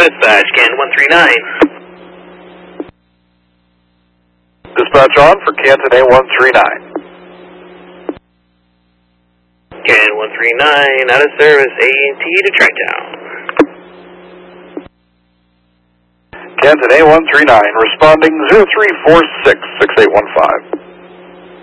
Dispatch, Canton 139. Dispatch on for Canton A139. Canton 139, out of service, A&T to Tri-Town. Canton A139, responding 0346-6815.